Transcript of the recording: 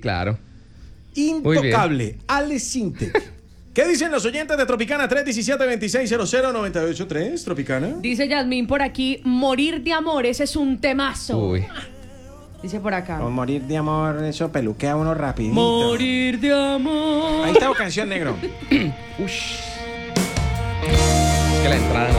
Claro. Intocable, Ale Sintec. ¿Qué dicen los oyentes de Tropicana 317-2600-983? Tropicana. Dice Yasmín por aquí, morir de amor, ese es un temazo. Uy. Dice por acá. O morir de amor, eso peluquea uno rapidito. Morir de amor. Ahí está la canción, negro. Es que la entrada